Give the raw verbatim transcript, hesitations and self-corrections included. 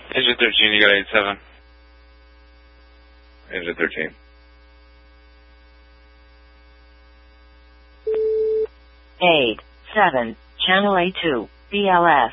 Engine thirteen, you got eight seven. Engine thirteen. eight seven, Channel A two, B L S.